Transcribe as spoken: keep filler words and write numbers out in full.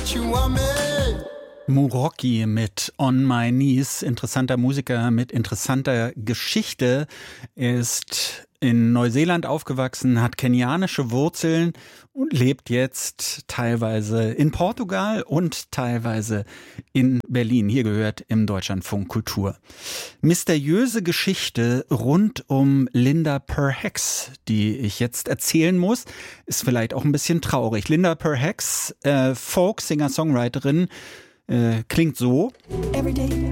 Muroki mit On My Knees, interessanter Musiker mit interessanter Geschichte. Er ist in Neuseeland aufgewachsen, hat kenianische Wurzeln und lebt jetzt teilweise in Portugal und teilweise in Berlin. Hier gehört im Deutschlandfunk Kultur. Mysteriöse Geschichte rund um Linda Per-Hex, die ich jetzt erzählen muss, ist vielleicht auch ein bisschen traurig. Linda Per-Hex, äh, Folk-Singer-Songwriterin, Äh, klingt so. Every day